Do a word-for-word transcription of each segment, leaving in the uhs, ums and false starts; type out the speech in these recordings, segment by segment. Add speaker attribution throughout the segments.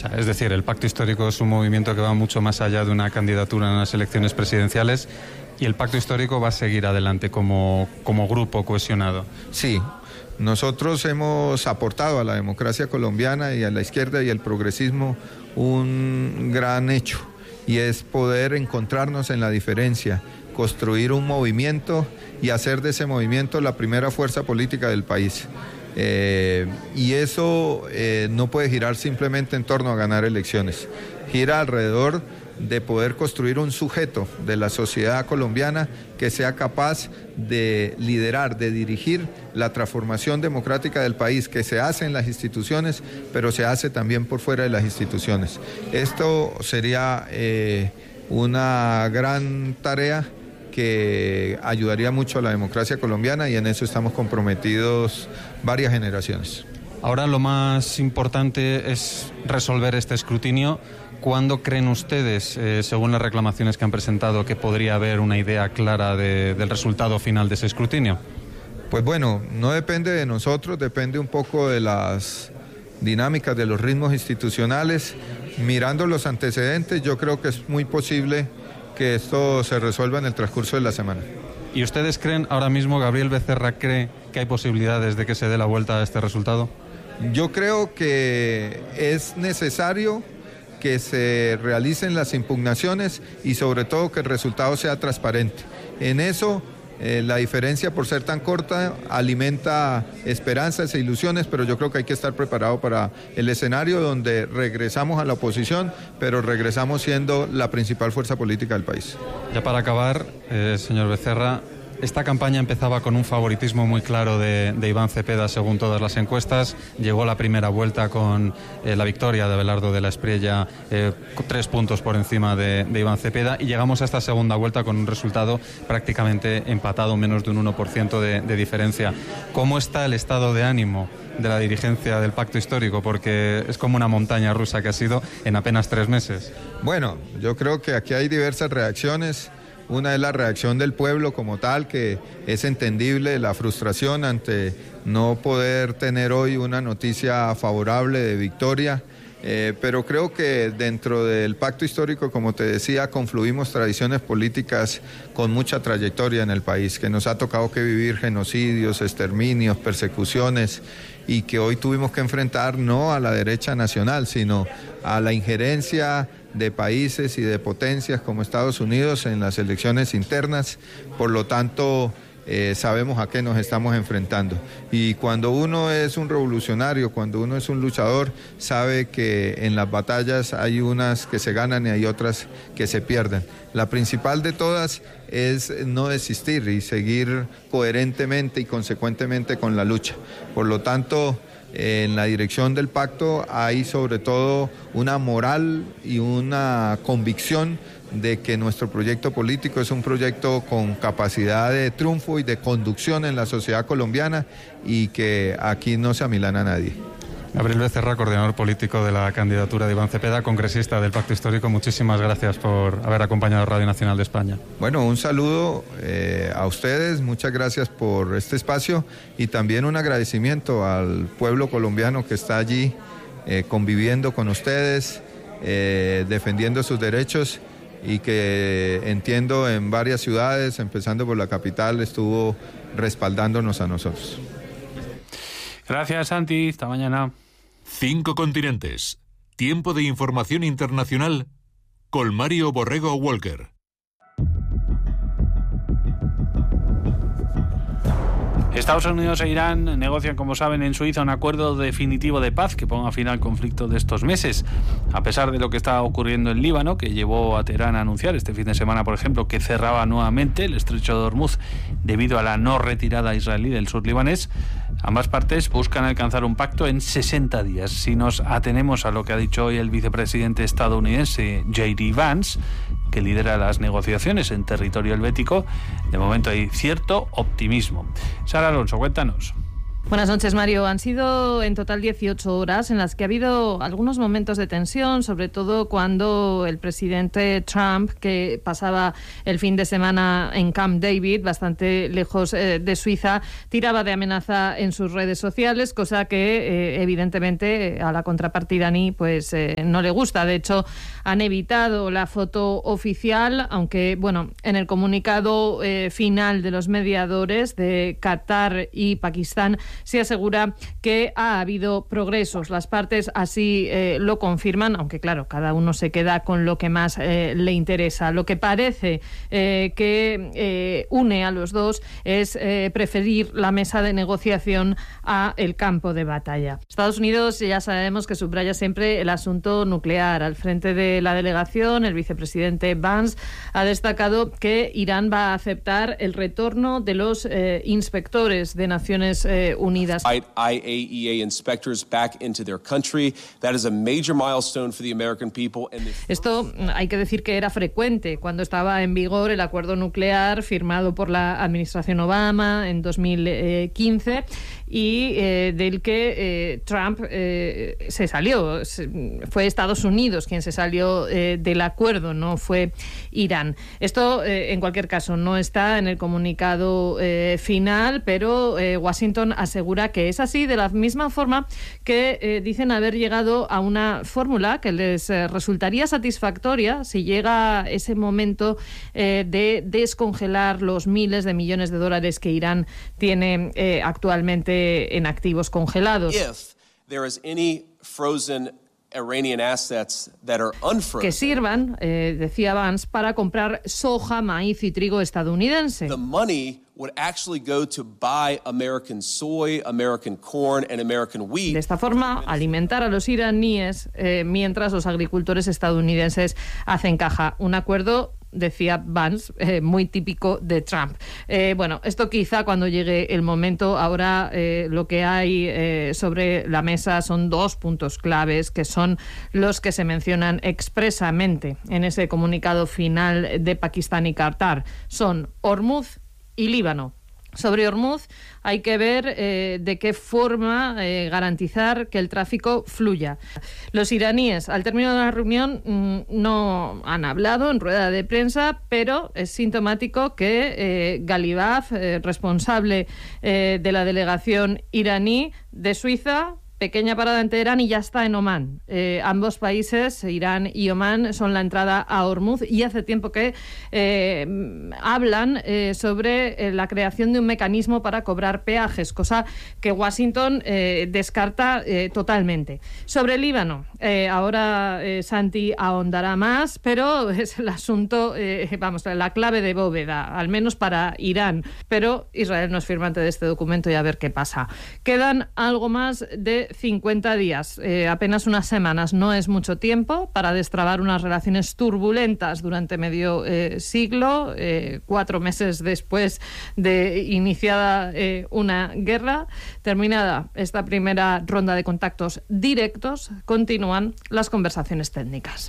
Speaker 1: sea, es decir, el Pacto Histórico es un movimiento que va mucho más allá de una candidatura en las elecciones presidenciales y el Pacto Histórico va a seguir adelante como, como grupo cohesionado.
Speaker 2: Sí, nosotros hemos aportado a la democracia colombiana y a la izquierda y al progresismo un gran hecho, y es poder encontrarnos en la diferencia, construir un movimiento y hacer de ese movimiento la primera fuerza política del país. Eh, y eso eh, no puede girar simplemente en torno a ganar elecciones, gira alrededor de poder construir un sujeto de la sociedad colombiana que sea capaz de liderar, de dirigir la transformación democrática del país, que se hace en las instituciones, pero se hace también por fuera de las instituciones. Esto sería eh, una gran tarea que ayudaría mucho a la democracia colombiana, y en eso estamos comprometidos varias generaciones.
Speaker 1: Ahora lo más importante es resolver este escrutinio. ¿Cuándo creen ustedes, eh, según las reclamaciones que han presentado, que podría haber una idea clara de, del resultado final de ese escrutinio?
Speaker 2: Pues bueno, no depende de nosotros, depende un poco de las dinámicas, de los ritmos institucionales. Mirando los antecedentes, yo creo que es muy posible que esto se resuelva en el transcurso de la semana.
Speaker 1: ¿Y ustedes creen, ahora mismo, Gabriel Becerra cree que hay posibilidades de que se dé la vuelta a este resultado?
Speaker 2: Yo creo que es necesario que se realicen las impugnaciones y sobre todo que el resultado sea transparente. En eso eh, la diferencia, por ser tan corta, alimenta esperanzas e ilusiones, pero yo creo que hay que estar preparado para el escenario donde regresamos a la oposición, pero regresamos siendo la principal fuerza política del país.
Speaker 1: Ya para acabar, eh, señor Becerra, esta campaña empezaba con un favoritismo muy claro de, de Iván Cepeda, según todas las encuestas. Llegó la primera vuelta con eh, la victoria de Abelardo de la Espriella, eh, tres puntos por encima de, de Iván Cepeda, y llegamos a esta segunda vuelta con un resultado prácticamente empatado, menos de un uno por ciento de, de diferencia. ¿Cómo está el estado de ánimo de la dirigencia del Pacto Histórico? Porque es como una montaña rusa que ha sido en apenas tres meses.
Speaker 2: Bueno, yo creo que aquí hay diversas reacciones. Una es la reacción del pueblo como tal, que es entendible, la frustración ante no poder tener hoy una noticia favorable de victoria, eh, pero creo que dentro del Pacto Histórico, como te decía, confluimos tradiciones políticas con mucha trayectoria en el país, que nos ha tocado que vivir genocidios, exterminios, persecuciones, y que hoy tuvimos que enfrentar no a la derecha nacional, sino a la injerencia de países y de potencias como Estados Unidos en las elecciones internas. Por lo tanto, eh, sabemos a qué nos estamos enfrentando. Y cuando uno es un revolucionario, cuando uno es un luchador, sabe que en las batallas hay unas que se ganan y hay otras que se pierden. La principal de todas es no desistir y seguir coherentemente y consecuentemente con la lucha. Por lo tanto, en la dirección del pacto hay sobre todo una moral y una convicción de que nuestro proyecto político es un proyecto con capacidad de triunfo y de conducción en la sociedad colombiana, y que aquí no se amilana a nadie.
Speaker 1: Gabriel Becerra, coordinador político de la candidatura de Iván Cepeda, congresista del Pacto Histórico, muchísimas gracias por haber acompañado a Radio Nacional de España.
Speaker 2: Bueno, un saludo eh, a ustedes, muchas gracias por este espacio, y también un agradecimiento al pueblo colombiano que está allí eh, conviviendo con ustedes, eh, defendiendo sus derechos, y que entiendo en varias ciudades, empezando por la capital, estuvo respaldándonos a nosotros.
Speaker 3: Gracias, Santi. Hasta mañana.
Speaker 4: Cinco continentes. Tiempo de información internacional con Mario Borrego Walker.
Speaker 3: Estados Unidos e Irán negocian, como saben, en Suiza un acuerdo definitivo de paz que ponga fin al conflicto de estos meses. A pesar de lo que está ocurriendo en Líbano, que llevó a Teherán a anunciar este fin de semana, por ejemplo, que cerraba nuevamente el estrecho de Hormuz debido a la no retirada israelí del sur libanés, ambas partes buscan alcanzar un pacto en sesenta días. Si nos atenemos a lo que ha dicho hoy el vicepresidente estadounidense J D Vance, que lidera las negociaciones en territorio helvético, de momento hay cierto optimismo. Sara Alonso, cuéntanos.
Speaker 5: Buenas noches, Mario. Han sido en total dieciocho horas en las que ha habido algunos momentos de tensión, sobre todo cuando el presidente Trump, que pasaba el fin de semana en Camp David, bastante lejos eh, de Suiza, tiraba de amenaza en sus redes sociales, cosa que eh, evidentemente a la contraparte iraní pues, eh, no le gusta. De hecho, han evitado la foto oficial, aunque bueno, en el comunicado eh, final de los mediadores de Qatar y Pakistán se asegura que ha habido progresos. Las partes así eh, lo confirman, aunque claro, cada uno se queda con lo que más eh, le interesa. Lo que parece eh, que eh, une a los dos es eh, preferir la mesa de negociación a el campo de batalla. Estados Unidos ya sabemos que subraya siempre el asunto nuclear. Al frente de la delegación, el vicepresidente Vance ha destacado que Irán va a aceptar el retorno de los eh, inspectores de Naciones eh, Unidas.
Speaker 6: I A E A inspectors back into their country. That is a major milestone for the American people.
Speaker 5: Esto hay que decir que era frecuente cuando estaba en vigor el acuerdo nuclear firmado por la administración Obama en dos mil quince y eh, del que eh, Trump eh, se salió. Fue Estados Unidos quien se salió eh, del acuerdo, no fue Irán. Esto, eh, en cualquier caso, no está en el comunicado eh, final, pero eh, Washington asegura que es así, de la misma forma que eh, dicen haber llegado a una fórmula que les eh, resultaría satisfactoria si llega ese momento eh, de descongelar los miles de millones de dólares que Irán tiene eh, actualmente en activos congelados.
Speaker 6: If there is any frozen Iranian assets that are unfrozen,
Speaker 5: que sirvan, eh, decía Vance, para comprar soja, maíz y trigo estadounidense.
Speaker 6: The money would actually go to buy American soy, American corn and American wheat.
Speaker 5: De esta forma, alimentar a los iraníes eh, mientras los agricultores estadounidenses hacen caja. Un acuerdo, decía Vance, eh, muy típico de Trump. Eh, bueno, esto quizá cuando llegue el momento. Ahora eh, lo que hay eh, sobre la mesa son dos puntos claves que son los que se mencionan expresamente en ese comunicado final de Pakistán y Qatar. Son Hormuz y Líbano. Sobre Hormuz hay que ver eh, de qué forma eh, garantizar que el tráfico fluya. Los iraníes, al término de la reunión, mmm, no han hablado en rueda de prensa, pero es sintomático que eh, Galibaf, eh, responsable eh, de la delegación iraní de Suiza, pequeña parada en Teherán y ya está en Omán. Eh, ambos países, Irán y Omán, son la entrada a Hormuz y hace tiempo que eh, hablan eh, sobre eh, la creación de un mecanismo para cobrar peajes, cosa que Washington eh, descarta eh, totalmente. Sobre el Líbano, eh, ahora eh, Santi ahondará más, pero es el asunto, eh, vamos, la clave de bóveda, al menos para Irán. Pero Israel no es firmante de este documento y a ver qué pasa. Quedan algo más de cincuenta días, eh, apenas unas semanas, no es mucho tiempo para destrabar unas relaciones turbulentas durante medio eh, siglo, eh, cuatro meses después de iniciada eh, una guerra. Terminada esta primera ronda de contactos directos, continúan las conversaciones técnicas.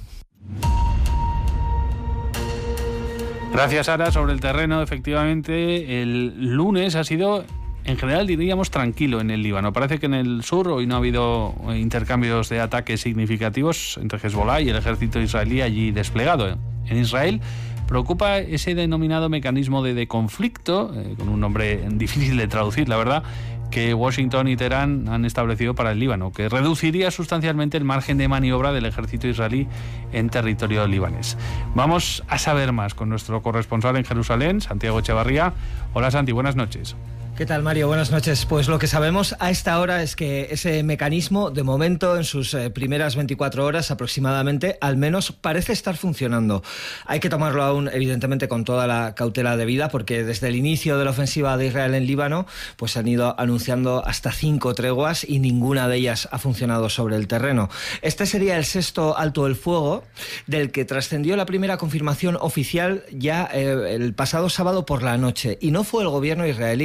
Speaker 3: Gracias, Sara. Sobre el terreno, efectivamente, el lunes ha sido, en general, diríamos, tranquilo en el Líbano. Parece que en el sur hoy no ha habido intercambios de ataques significativos entre Hezbollah y el ejército israelí allí desplegado. En Israel preocupa ese denominado mecanismo de, de conflicto, eh, con un nombre difícil de traducir, la verdad, que Washington y Teherán han establecido para el Líbano, que reduciría sustancialmente el margen de maniobra del ejército israelí en territorio libanés. Vamos a saber más con nuestro corresponsal en Jerusalén, Santiago Echevarría. Hola, Santi, buenas noches.
Speaker 7: ¿Qué tal, Mario? Buenas noches. Pues lo que sabemos a esta hora es que ese mecanismo, de momento, en sus eh, primeras veinticuatro horas aproximadamente, al menos parece estar funcionando. Hay que tomarlo aún, evidentemente, con toda la cautela debida, porque desde el inicio de la ofensiva de Israel en Líbano, pues han ido anunciando hasta cinco treguas y ninguna de ellas ha funcionado sobre el terreno. Este sería el sexto alto el fuego, del que trascendió la primera confirmación oficial ya eh, el pasado sábado por la noche. Y no fue el gobierno israelí,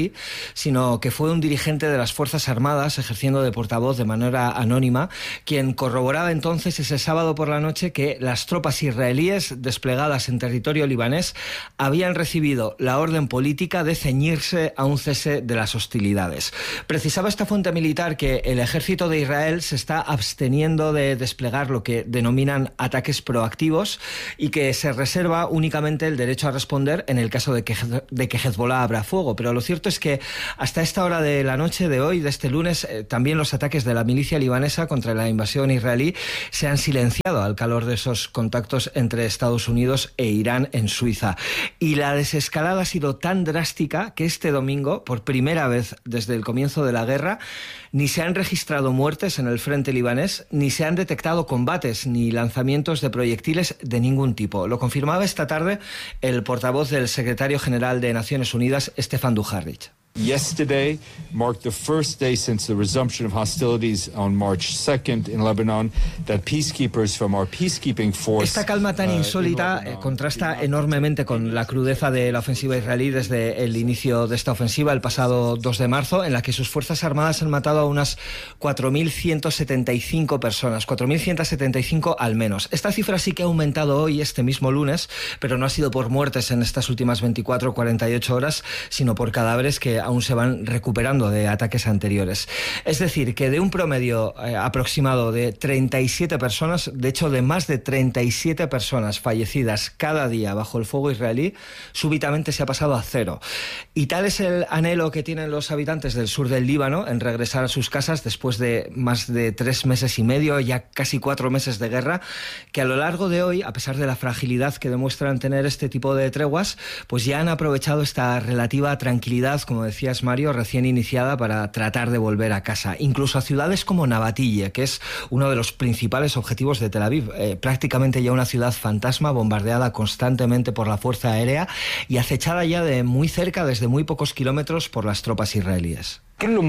Speaker 7: sino que fue un dirigente de las Fuerzas Armadas, ejerciendo de portavoz de manera anónima, quien corroboraba entonces ese sábado por la noche que las tropas israelíes desplegadas en territorio libanés habían recibido la orden política de ceñirse a un cese de las hostilidades. Precisaba esta fuente militar que el ejército de Israel se está absteniendo de desplegar lo que denominan ataques proactivos y que se reserva únicamente el derecho a responder en el caso de que, de que Hezbollah abra fuego. Pero lo cierto es que hasta esta hora de la noche de hoy, de este lunes, eh, también los ataques de la milicia libanesa contra la invasión israelí se han silenciado al calor de esos contactos entre Estados Unidos e Irán en Suiza. Y la desescalada ha sido tan drástica que este domingo, por primera vez desde el comienzo de la guerra, ni se han registrado muertes en el frente libanés, ni se han detectado combates ni lanzamientos de proyectiles de ningún tipo. Lo confirmaba esta tarde el portavoz del secretario general de Naciones Unidas, Stefan Dujarric.
Speaker 8: Yesterday marked the first day since the resumption of hostilities on March second in Lebanon that peacekeepers from our peacekeeping force.
Speaker 7: Esta calma tan insólita eh, contrasta enormemente con la crudeza de la ofensiva israelí desde el inicio de esta ofensiva el pasado dos de marzo, en la que sus fuerzas armadas han matado a unas cuatro mil ciento setenta y cinco personas, cuatro mil ciento setenta y cinco al menos. Esta cifra sí que ha aumentado hoy, este mismo lunes, pero no ha sido por muertes en estas últimas veinticuatro o cuarenta y ocho horas, sino por cadáveres que aún se van recuperando de ataques anteriores. Es decir, que de un promedio eh, aproximado de treinta y siete personas, de hecho de más de treinta y siete personas fallecidas cada día bajo el fuego israelí, súbitamente se ha pasado a cero. Y tal es el anhelo que tienen los habitantes del sur del Líbano en regresar a sus casas después de más de tres meses y medio, ya casi cuatro meses de guerra, que a lo largo de hoy, a pesar de la fragilidad que demuestran tener este tipo de treguas, pues ya han aprovechado esta relativa tranquilidad, como decías, Mario, recién iniciada, para tratar de volver a casa, incluso a ciudades como Navatille, que es uno de los principales objetivos de Tel Aviv, eh, prácticamente ya una ciudad fantasma, bombardeada constantemente por la fuerza aérea y acechada ya de muy cerca, desde muy pocos kilómetros, por las tropas israelíes.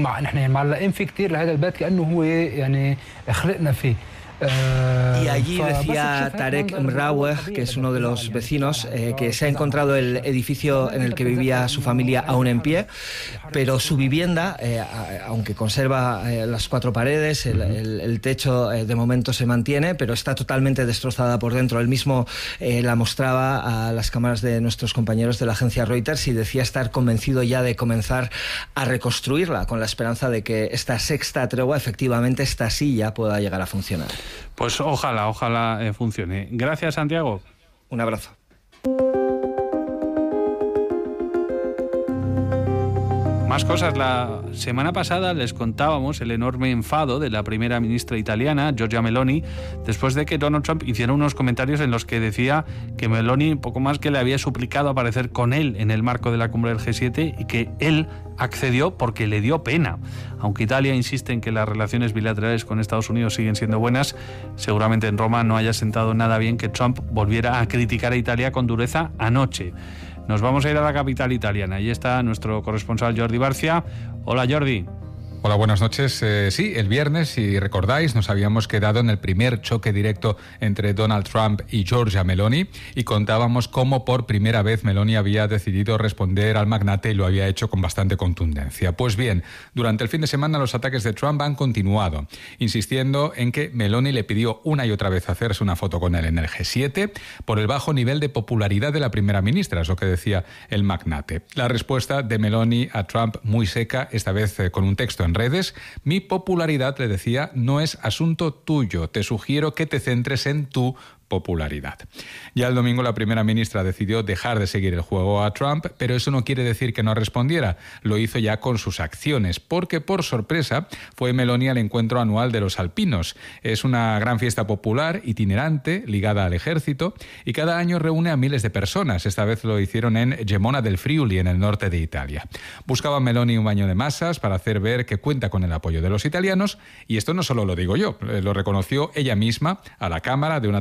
Speaker 7: Y allí decía Tarek Mraweh, que es uno de los vecinos, eh, que se ha encontrado el edificio en el que vivía su familia aún en pie, pero su vivienda, eh, aunque conserva eh, las cuatro paredes, el, el, el techo eh, de momento se mantiene, pero está totalmente destrozada por dentro. Él mismo eh, la mostraba a las cámaras de nuestros compañeros de la agencia Reuters y decía estar convencido ya de comenzar a reconstruirla, con la esperanza de que esta sexta tregua, efectivamente, esta sí ya pueda llegar a funcionar.
Speaker 3: Pues ojalá, ojalá eh, funcione. Gracias, Santiago.
Speaker 7: Un abrazo.
Speaker 3: Más cosas. La semana pasada les contábamos el enorme enfado de la primera ministra italiana, Giorgia Meloni, después de que Donald Trump hiciera unos comentarios en los que decía que Meloni poco más que le había suplicado aparecer con él en el marco de la cumbre del G siete y que él accedió porque le dio pena. Aunque Italia insiste en que las relaciones bilaterales con Estados Unidos siguen siendo buenas, seguramente en Roma no haya sentado nada bien que Trump volviera a criticar a Italia con dureza anoche. Nos vamos a ir a la capital italiana. Allí está nuestro corresponsal Jordi Barcia. Hola, Jordi.
Speaker 9: Hola, buenas noches. Eh, sí, el viernes, si recordáis, nos habíamos quedado en el primer choque directo entre Donald Trump y Giorgia Meloni y contábamos cómo por primera vez Meloni había decidido responder al magnate y lo había hecho con bastante contundencia. Pues bien, durante el fin de semana los ataques de Trump han continuado, insistiendo en que Meloni le pidió una y otra vez hacerse una foto con él en el G siete por el bajo nivel de popularidad de la primera ministra, es lo que decía el magnate. La respuesta de Meloni a Trump muy seca, esta vez eh, con un texto en redes: mi popularidad, le decía, no es asunto tuyo, te sugiero que te centres en tu popularidad. Ya el domingo la primera ministra decidió dejar de seguir el juego a Trump, pero eso no quiere decir que no respondiera. Lo hizo ya con sus acciones, porque por sorpresa fue Meloni al encuentro anual de los alpinos. Es una gran fiesta popular, itinerante, ligada al ejército, y cada año reúne a miles de personas. Esta vez lo hicieron en Gemona del Friuli, en el norte de Italia. Buscaba Meloni un baño de masas para hacer ver que cuenta con el apoyo de los italianos, y esto no solo lo digo yo, lo reconoció ella misma a la cámara de una televisión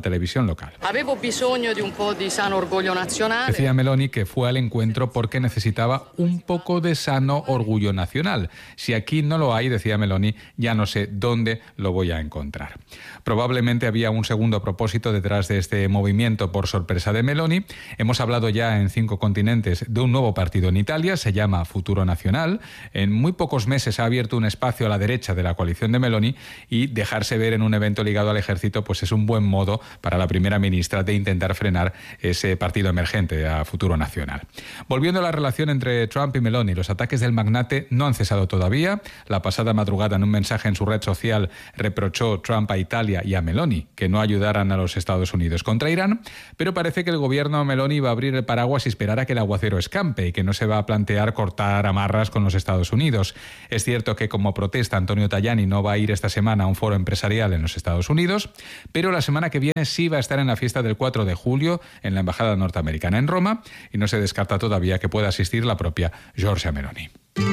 Speaker 9: televisión local.
Speaker 10: Avevo bisogno di un po' di sano orgoglio nazionale.
Speaker 9: Decía Meloni que fue al encuentro porque necesitaba un poco de sano orgullo nacional. Si aquí no lo hay, decía Meloni, ya no sé dónde lo voy a encontrar. Probablemente había un segundo propósito detrás de este movimiento por sorpresa de Meloni. Hemos hablado ya en cinco continentes de un nuevo partido en Italia, se llama Futuro Nacional. En muy pocos meses ha abierto un espacio a la derecha de la coalición de Meloni y dejarse ver en un evento ligado al ejército pues es un buen modo para la primera ministra de intentar frenar ese partido emergente a Futuro Nacional. Volviendo a la relación entre Trump y Meloni, los ataques del magnate no han cesado todavía. La pasada madrugada, en un mensaje en su red social, reprochó Trump a Italia y a Meloni que no ayudaran a los Estados Unidos contra Irán, pero parece que el gobierno Meloni va a abrir el paraguas y esperar a que el aguacero escampe y que no se va a plantear cortar amarras con los Estados Unidos. Es cierto que como protesta Antonio Tajani no va a ir esta semana a un foro empresarial en los Estados Unidos, pero la semana que viene sí va a estar en la fiesta del cuatro de julio en la Embajada Norteamericana en Roma y no se descarta todavía que pueda asistir la propia Giorgia Meloni.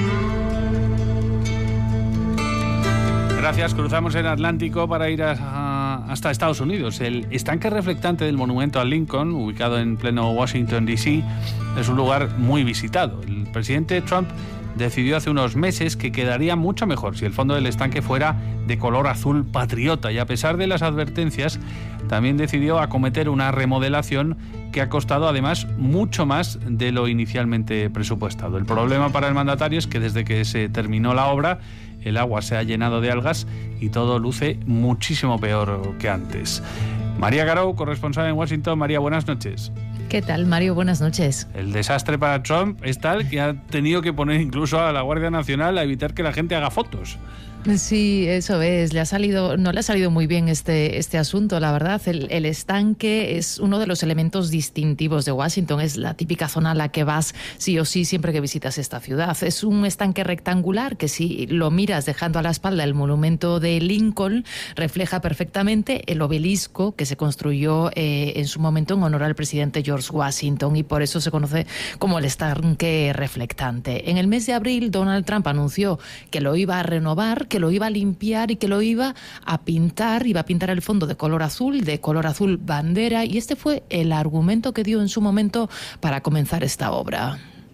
Speaker 3: Gracias. Cruzamos el Atlántico para ir a, a, hasta Estados Unidos. El estanque reflectante del monumento a Lincoln, ubicado en pleno Washington, D C, es un lugar muy visitado. El presidente Trump decidió hace unos meses que quedaría mucho mejor si el fondo del estanque fuera de color azul patriota y a pesar de las advertencias también decidió acometer una remodelación que ha costado además mucho más de lo inicialmente presupuestado. El problema para el mandatario es que desde que se terminó la obra el agua se ha llenado de algas y todo luce muchísimo peor que antes. María Garou, corresponsal en Washington. María, buenas noches.
Speaker 11: ¿Qué tal, Mario? Buenas noches.
Speaker 3: El desastre para Trump es tal que ha tenido que poner incluso a la Guardia Nacional a evitar que la gente haga fotos.
Speaker 11: Sí, eso es. Le ha salido, no le ha salido muy bien este, este asunto, la verdad. El, el estanque es uno de los elementos distintivos de Washington. Es la típica zona a la que vas sí o sí siempre que visitas esta ciudad. Es un estanque rectangular que si lo miras dejando a la espalda el monumento de Lincoln, refleja perfectamente el obelisco que se construyó eh, en su momento en honor al presidente George Washington y por eso se conoce como el estanque reflectante. En el mes de abril, Donald Trump anunció que lo iba a renovar, que lo iba a limpiar y que lo iba a pintar, iba a pintar el fondo de color azul, de color azul bandera, y este fue el argumento que dio en su momento para comenzar esta obra.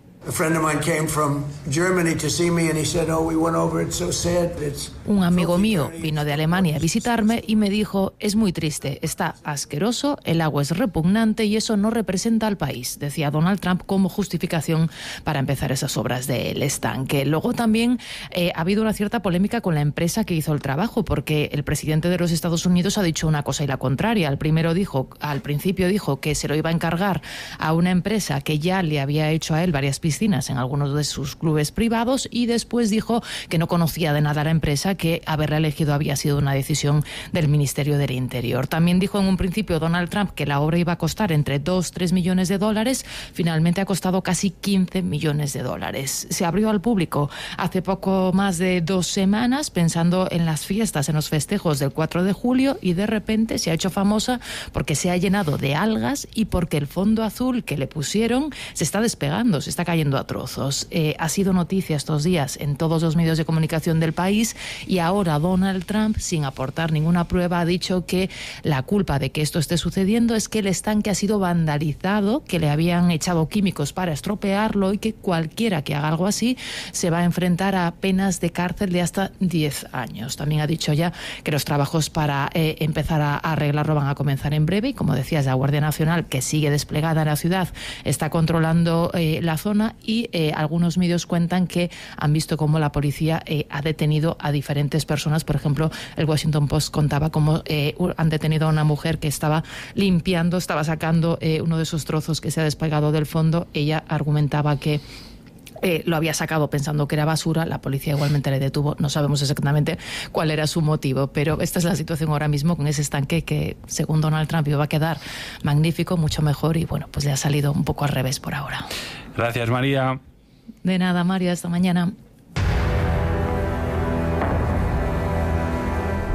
Speaker 11: Un amigo mío vino de Alemania a visitarme y me dijo, es muy triste, está asqueroso, el agua es repugnante y eso no representa al país, decía Donald Trump como justificación para empezar esas obras del estanque. Luego también eh, ha habido una cierta polémica con la empresa que hizo el trabajo, porque el presidente de los Estados Unidos ha dicho una cosa y la contraria. Al primero dijo, al principio dijo que se lo iba a encargar a una empresa que ya le había hecho a él varias piscinas en algunos de sus clubes privados y después dijo que no conocía de nada a la empresa, que haberla elegido había sido una decisión del Ministerio del Interior. También dijo en un principio Donald Trump que la obra iba a costar entre dos a tres millones de dólares, finalmente ha costado casi quince millones de dólares. Se abrió al público hace poco más de dos semanas pensando en las fiestas, en los festejos del cuatro de julio y de repente se ha hecho famosa porque se ha llenado de algas y porque el fondo azul que le pusieron se está despegando, se está cayendo a trozos. Eh, ha sido noticia estos días en todos los medios de comunicación del país y ahora Donald Trump, sin aportar ninguna prueba, ha dicho que la culpa de que esto esté sucediendo es que el estanque ha sido vandalizado, que le habían echado químicos para estropearlo y que cualquiera que haga algo así se va a enfrentar a penas de cárcel de hasta diez años. También ha dicho ya que los trabajos para eh, empezar a arreglarlo van a comenzar en breve y, como decías, la Guardia Nacional, que sigue desplegada en la ciudad, está controlando eh, la zona y eh, algunos medios cuentan que han visto cómo la policía eh, ha detenido a diferentes personas. Por ejemplo, el Washington Post contaba cómo eh, han detenido a una mujer que estaba limpiando, estaba sacando eh, uno de esos trozos que se ha despegado del fondo. Ella argumentaba que Eh, lo había sacado pensando que era basura, la policía igualmente le detuvo, no sabemos exactamente cuál era su motivo, pero esta es la situación ahora mismo con ese estanque que, según Donald Trump, iba a quedar magnífico, mucho mejor, y bueno, pues le ha salido un poco al revés por ahora.
Speaker 3: Gracias, María.
Speaker 11: De nada, Mario, hasta mañana.
Speaker 3: Volvemos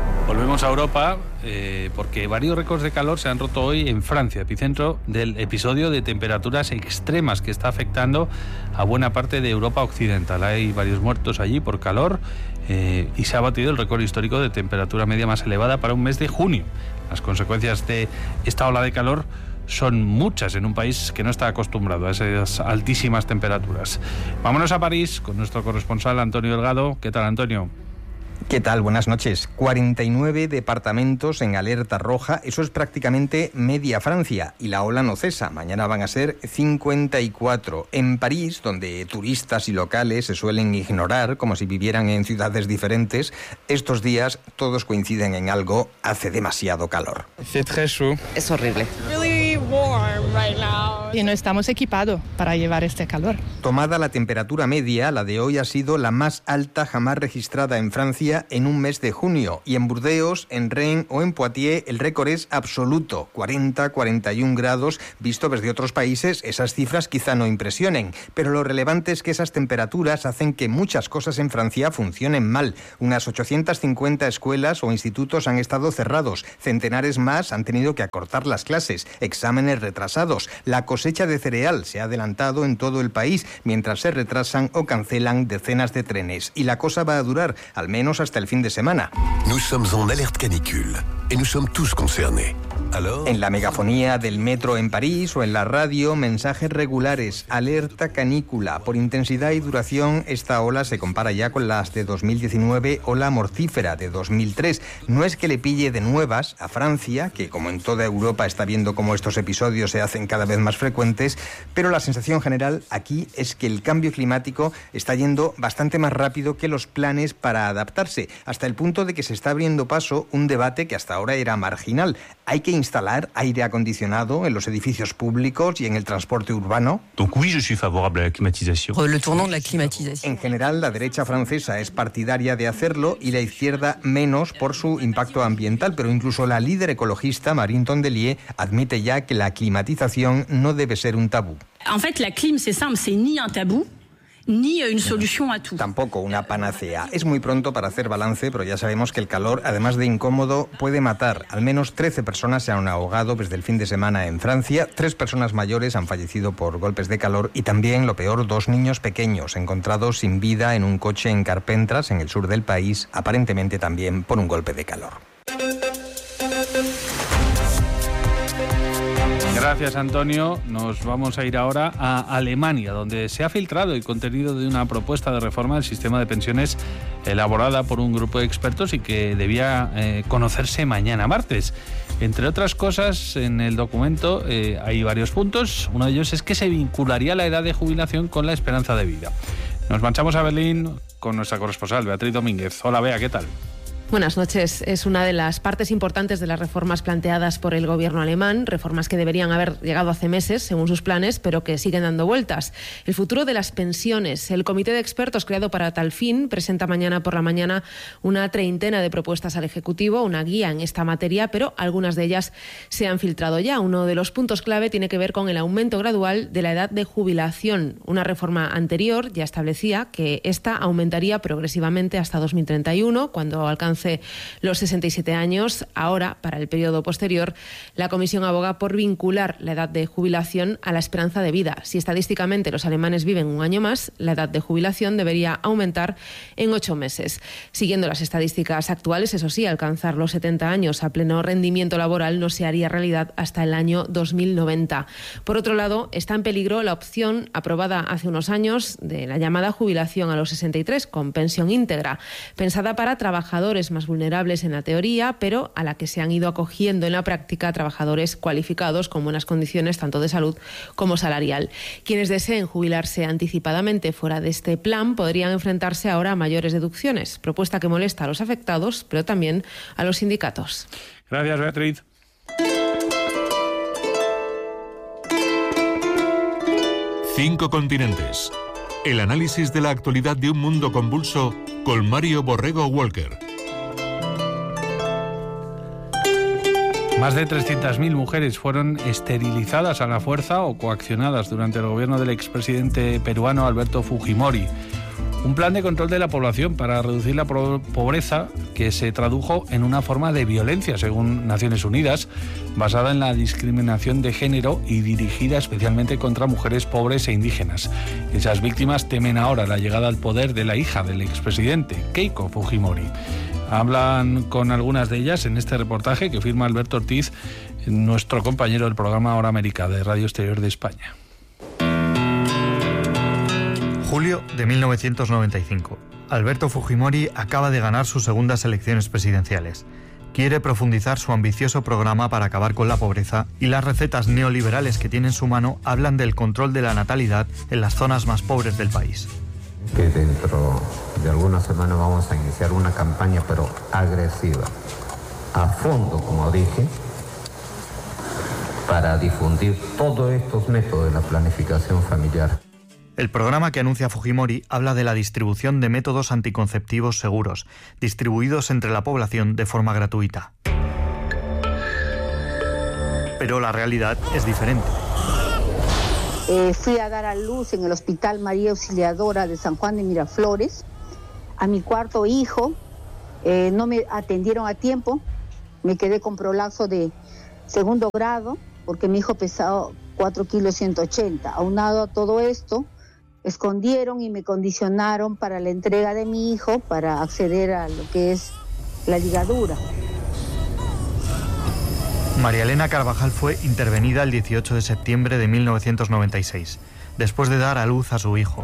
Speaker 3: Volvemos a Europa eh, porque varios récords de calor se han roto hoy en Francia, epicentro del episodio de temperaturas extremas que está afectando a buena parte de Europa occidental. Hay varios muertos allí por calor eh, y se ha batido el récord histórico de temperatura media más elevada para un mes de junio. Las consecuencias de esta ola de calor son muchas en un país que no está acostumbrado a esas altísimas temperaturas. Vámonos a París con nuestro corresponsal Antonio Delgado. ¿Qué tal, Antonio?
Speaker 12: ¿Qué tal? Buenas noches. cuarenta y nueve departamentos en alerta roja, eso es prácticamente media Francia, y la ola no cesa. Mañana van a ser cincuenta y cuatro. En París, donde turistas y locales se suelen ignorar como si vivieran en ciudades diferentes, estos días todos coinciden en algo: hace demasiado calor.
Speaker 13: Es horrible.
Speaker 14: Y no estamos equipados para llevar este calor.
Speaker 12: Tomada la temperatura media, la de hoy ha sido la más alta jamás registrada en Francia en un mes de junio, y en Burdeos, en Rennes o en Poitiers el récord es absoluto, cuarenta a cuarenta y un grados. Visto desde otros países, esas cifras quizá no impresionen, pero lo relevante es que esas temperaturas hacen que muchas cosas en Francia funcionen mal. Unas ochocientas cincuenta escuelas o institutos han estado cerrados, centenares más han tenido que acortar las clases, exámenes retrasados, la cosecha de cereal se ha adelantado en todo el país, mientras se retrasan o cancelan decenas de trenes, y la cosa va a durar al menos hasta el fin de semana.
Speaker 15: Nous sommes en alerte canicule et nous sommes tous concernés. Alors...
Speaker 12: En la megafonía del metro en París o en la radio, mensajes regulares: alerta canícula. Por intensidad y duración, esta ola se compara ya con las de dos mil diecinueve o la mortífera de dos mil tres. No es que le pille de nuevas a Francia, que como en toda Europa está viendo cómo estos episodios se hacen cada vez más frecuentes, pero la sensación general aquí es que el cambio climático está yendo bastante más rápido que los planes para adaptarse, hasta el punto de que se está abriendo paso un debate que hasta ahora era marginal. ¿Hay que instalar aire acondicionado en los edificios públicos y en el transporte urbano?
Speaker 16: Donc oui, je suis favorable à la climatisation.
Speaker 13: Le tournant de la climatisation.
Speaker 12: En general, la derecha francesa es partidaria de hacerlo y la izquierda menos por su impacto ambiental, pero incluso la líder ecologista Marine Tondelier admite ya que la climatización no debe ser un tabú.
Speaker 17: En fait, la clim, c'est simple, c'est ni un tabú ni una solución a todo.
Speaker 12: Tampoco una panacea. Es muy pronto para hacer balance, pero ya sabemos que el calor, además de incómodo, puede matar. Al menos trece personas se han ahogado desde el fin de semana en Francia, tres personas mayores han fallecido por golpes de calor y también, lo peor, dos niños pequeños encontrados sin vida en un coche en Carpentras, en el sur del país, aparentemente también por un golpe de calor.
Speaker 3: Gracias, Antonio. Nos vamos a ir ahora a Alemania, donde se ha filtrado el contenido de una propuesta de reforma del sistema de pensiones elaborada por un grupo de expertos y que debía eh, conocerse mañana martes. Entre otras cosas, en el documento eh, hay varios puntos. Uno de ellos es que se vincularía la edad de jubilación con la esperanza de vida. Nos marchamos a Berlín con nuestra corresponsal, Beatriz Domínguez. Hola, Bea, ¿qué tal?
Speaker 18: Buenas noches. Es una de las partes importantes de las reformas planteadas por el gobierno alemán, reformas que deberían haber llegado hace meses, según sus planes, pero que siguen dando vueltas. El futuro de las pensiones. El comité de expertos creado para tal fin presenta mañana por la mañana una treintena de propuestas al Ejecutivo, una guía en esta materia, pero algunas de ellas se han filtrado ya. Uno de los puntos clave tiene que ver con el aumento gradual de la edad de jubilación. Una reforma anterior ya establecía que esta aumentaría progresivamente hasta dos mil treinta y uno, cuando alcance los sesenta y siete años. Ahora, para el periodo posterior, la Comisión aboga por vincular la edad de jubilación a la esperanza de vida. Si estadísticamente los alemanes viven un año más, la edad de jubilación debería aumentar en ocho meses. Siguiendo las estadísticas actuales, eso sí, alcanzar los setenta años a pleno rendimiento laboral no se haría realidad hasta el año dos mil noventa. Por otro lado, está en peligro la opción aprobada hace unos años de la llamada jubilación a los sesenta y tres con pensión íntegra, pensada para trabajadores más vulnerables en la teoría, pero a la que se han ido acogiendo en la práctica trabajadores cualificados con buenas condiciones tanto de salud como salarial. Quienes deseen jubilarse anticipadamente fuera de este plan podrían enfrentarse ahora a mayores deducciones, propuesta que molesta a los afectados, pero también a los sindicatos.
Speaker 3: Gracias, Beatriz.
Speaker 4: Cinco continentes. El análisis de la actualidad de un mundo convulso con Mario Borrego Walker.
Speaker 3: Más de trescientas mil mujeres fueron esterilizadas a la fuerza o coaccionadas durante el gobierno del expresidente peruano Alberto Fujimori. Un plan de control de la población para reducir la pobreza que se tradujo en una forma de violencia, según Naciones Unidas, basada en la discriminación de género y dirigida especialmente contra mujeres pobres e indígenas. Esas víctimas temen ahora la llegada al poder de la hija del expresidente, Keiko Fujimori. Hablan con algunas de ellas en este reportaje que firma Alberto Ortiz, nuestro compañero del programa Hora América de Radio Exterior de España.
Speaker 19: Julio de mil novecientos noventa y cinco. Alberto Fujimori acaba de ganar sus segundas elecciones presidenciales. Quiere profundizar su ambicioso programa para acabar con la pobreza y las recetas neoliberales que tiene en su mano hablan del control de la natalidad en las zonas más pobres del país.
Speaker 20: Que dentro de algunas semanas vamos a iniciar una campaña, pero agresiva, a fondo, como dije, para difundir todos estos métodos de la planificación familiar.
Speaker 19: El programa que anuncia Fujimori habla de la distribución de métodos anticonceptivos seguros, distribuidos entre la población de forma gratuita. Pero la realidad es diferente.
Speaker 21: Eh, fui a dar a luz en el Hospital María Auxiliadora de San Juan de Miraflores a mi cuarto hijo. Eh, no me atendieron a tiempo, me quedé con prolapso de segundo grado porque mi hijo pesaba cuatro kilos ciento ochenta. Aunado a todo esto, escondieron y me condicionaron para la entrega de mi hijo para acceder a lo que es la ligadura.
Speaker 19: María Elena Carvajal fue intervenida el dieciocho de septiembre de mil novecientos noventa y seis, después de dar a luz a su hijo.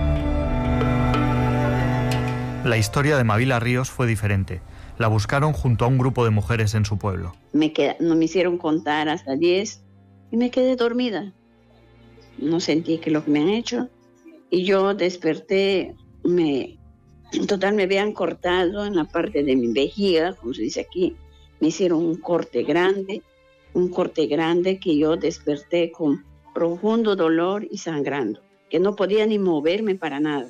Speaker 19: La historia de Mavila Ríos fue diferente. La buscaron junto a un grupo de mujeres en su pueblo.
Speaker 22: Me qued- no me hicieron contar hasta diez y me quedé dormida. No sentí que lo que me han hecho. Y yo desperté, me, en total me habían cortado en la parte de mi vejiga, como se dice aquí. Me hicieron un corte grande, un corte grande que yo desperté con profundo dolor y sangrando, que no podía ni moverme para nada.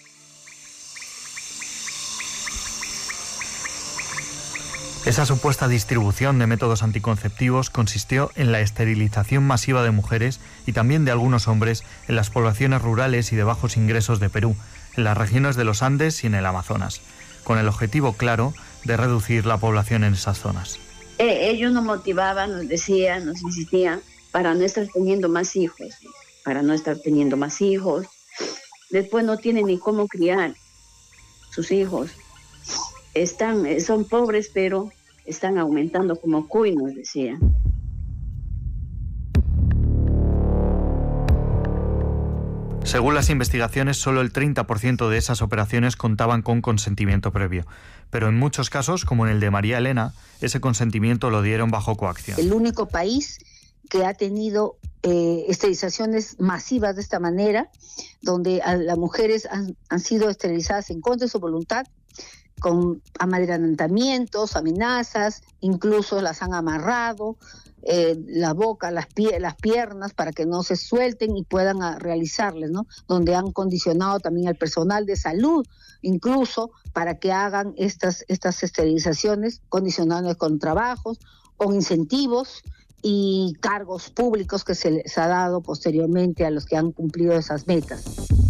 Speaker 19: Esa supuesta distribución de métodos anticonceptivos consistió en la esterilización masiva de mujeres y también de algunos hombres en las poblaciones rurales y de bajos ingresos de Perú, en las regiones de los Andes y en el Amazonas, con el objetivo claro de reducir la población en esas zonas.
Speaker 22: Eh, ellos nos motivaban, nos decían, nos insistían para no estar teniendo más hijos, para no estar teniendo más hijos. Después no tienen ni cómo criar sus hijos. Están, son pobres, pero están aumentando como cuy, nos decían.
Speaker 19: Según las investigaciones, solo el treinta por ciento de esas operaciones contaban con consentimiento previo. Pero en muchos casos, como en el de María Elena, ese consentimiento lo dieron bajo coacción.
Speaker 21: El único país que ha tenido eh, esterilizaciones masivas de esta manera, donde a, las mujeres han, han sido esterilizadas en contra de su voluntad, con amadrinamientos, amenazas, incluso las han amarrado, eh, la boca, las, pie, las piernas, para que no se suelten y puedan a, realizarles, ¿no? Donde han condicionado también al personal de salud, incluso para que hagan estas, estas esterilizaciones, condicionándoles con trabajos, con incentivos y cargos públicos que se les ha dado posteriormente a los que han cumplido esas metas.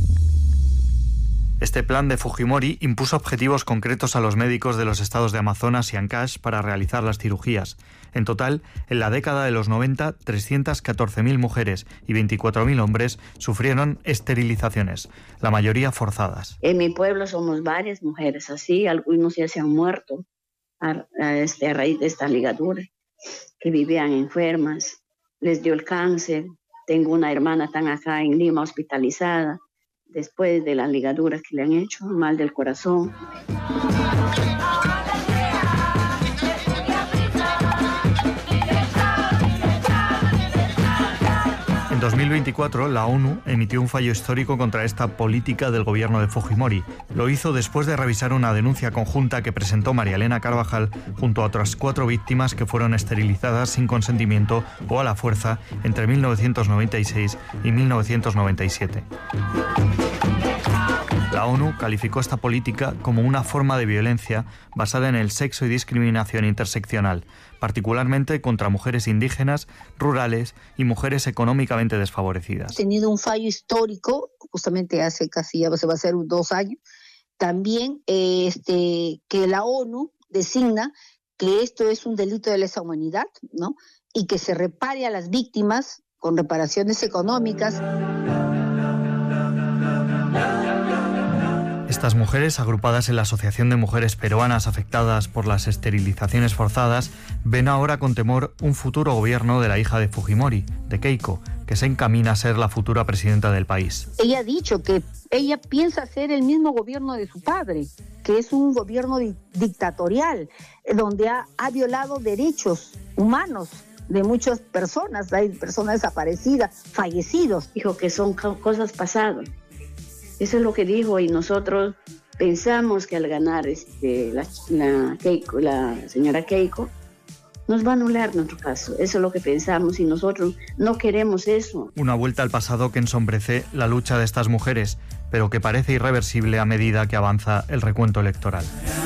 Speaker 19: Este plan de Fujimori impuso objetivos concretos a los médicos de los estados de Amazonas y Ancash para realizar las cirugías. En total, en la década de los noventa, trescientas catorce mil mujeres y veinticuatro mil hombres sufrieron esterilizaciones, la mayoría forzadas.
Speaker 22: En mi pueblo somos varias mujeres así, algunos ya se han muerto a, a, este, a raíz de esta ligadura, que vivían enfermas, les dio el cáncer. Tengo una hermana tan acá en Lima hospitalizada, después de las ligaduras que le han hecho, mal del corazón.
Speaker 19: En dos mil veinticuatro, la ONU emitió un fallo histórico contra esta política del gobierno de Fujimori. Lo hizo después de revisar una denuncia conjunta que presentó María Elena Carvajal junto a otras cuatro víctimas que fueron esterilizadas sin consentimiento o a la fuerza entre mil novecientos noventa y seis y mil novecientos noventa y siete. La ONU calificó esta política como una forma de violencia basada en el sexo y discriminación interseccional, particularmente contra mujeres indígenas, rurales y mujeres económicamente desfavorecidas.
Speaker 21: Ha tenido un fallo histórico, justamente hace casi ya se va a hacer dos años, también eh, este, que la ONU designa que esto es un delito de lesa humanidad, ¿no? Y que se repare a las víctimas con reparaciones económicas.
Speaker 19: Estas mujeres, agrupadas en la Asociación de Mujeres Peruanas Afectadas por las Esterilizaciones Forzadas, ven ahora con temor un futuro gobierno de la hija de Fujimori, de Keiko, que se encamina a ser la futura presidenta del país.
Speaker 21: Ella ha dicho que ella piensa hacer el mismo gobierno de su padre, que es un gobierno di- dictatorial, donde ha, ha violado derechos humanos de muchas personas, hay personas desaparecidas, fallecidos.
Speaker 22: Dijo que son cosas pasadas. Eso es lo que dijo, y nosotros pensamos que al ganar este, la, la, Keiko, la señora Keiko, nos va a anular nuestro caso. Eso es lo que pensamos y nosotros no queremos eso.
Speaker 19: Una vuelta al pasado que ensombrece la lucha de estas mujeres, pero que parece irreversible a medida que avanza el recuento electoral.